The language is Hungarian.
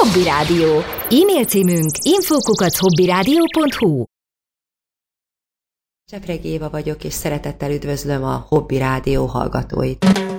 Hobby Rádió. E-mail címünk info@hobbyradio.hu. Csepregi Éva vagyok, és szeretettel üdvözlöm a Hobby Rádió hallgatóit.